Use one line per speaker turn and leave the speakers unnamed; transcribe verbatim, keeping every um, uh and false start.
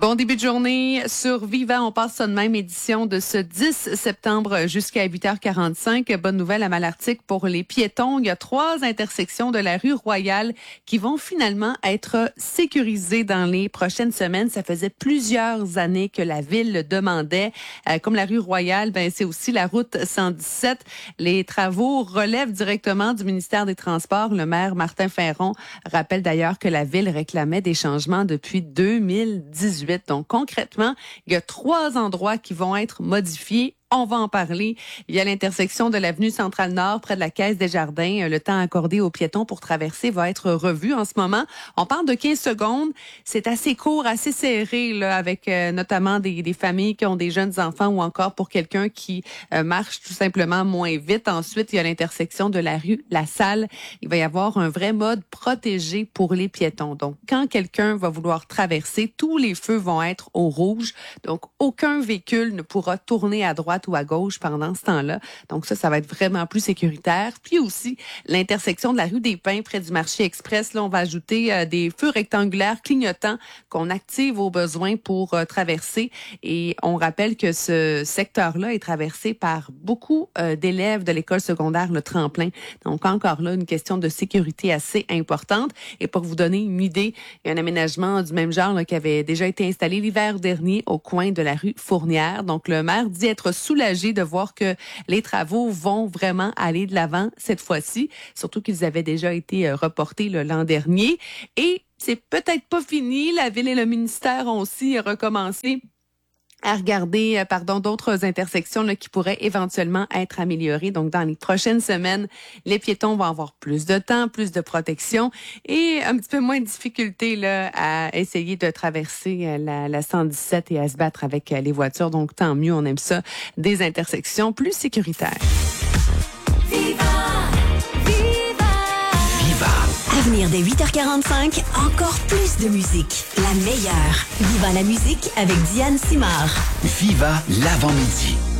Bon début de journée sur Viva. On passe ça de même édition de ce dix septembre jusqu'à huit heures quarante-cinq. Bonne nouvelle à Malartic pour les piétons. Il y a trois intersections de la rue Royale qui vont finalement être sécurisées dans les prochaines semaines. Ça faisait plusieurs années que la ville le demandait. Euh, comme la rue Royale, ben c'est aussi la route cent dix-sept. Les travaux relèvent directement du ministère des Transports. Le maire Martin Ferron rappelle d'ailleurs que la ville réclamait des changements depuis deux mille dix-huit. Donc, concrètement, il y a trois endroits qui vont être modifiés. On va en parler. Il y a l'intersection de l'avenue Centrale-Nord près de la Caisse des Jardins. Le temps accordé aux piétons pour traverser va être revu en ce moment. On parle de quinze secondes. C'est assez court, assez serré, là, avec euh, notamment des, des familles qui ont des jeunes enfants ou encore pour quelqu'un qui euh, marche tout simplement moins vite. Ensuite, il y a l'intersection de la rue La Salle. Il va y avoir un vrai mode protégé pour les piétons. Donc, quand quelqu'un va vouloir traverser, tous les feux vont être au rouge. Donc, aucun véhicule ne pourra tourner à droite ou à gauche pendant ce temps-là. Donc ça, ça va être vraiment plus sécuritaire. Puis aussi, l'intersection de la rue des Pins près du marché express, là, on va ajouter euh, des feux rectangulaires clignotants qu'on active au besoin pour euh, traverser. Et on rappelle que ce secteur-là est traversé par beaucoup euh, d'élèves de l'école secondaire Le Tremplin. Donc encore là, une question de sécurité assez importante. Et pour vous donner une idée, il y a un aménagement du même genre là, qui avait déjà été installé l'hiver dernier au coin de la rue Fournière. Donc le maire dit être soulagé de voir que les travaux vont vraiment aller de l'avant cette fois-ci, surtout qu'ils avaient déjà été reportés là, l'an dernier. Et c'est peut-être pas fini. La ville et le ministère ont aussi recommencé à regarder, pardon, d'autres intersections là, qui pourraient éventuellement être améliorées. Donc, dans les prochaines semaines, les piétons vont avoir plus de temps, plus de protection et un petit peu moins de difficulté là, à essayer de traverser la, la cent dix-sept et à se battre avec les voitures. Donc, tant mieux, on aime ça, des intersections plus sécuritaires.
Viva! Viva! Viva! À venir dès huit heures quarante-cinq, encore plus de musique. La meilleure. Viva la musique avec Diane Simard.
Viva l'avant-midi.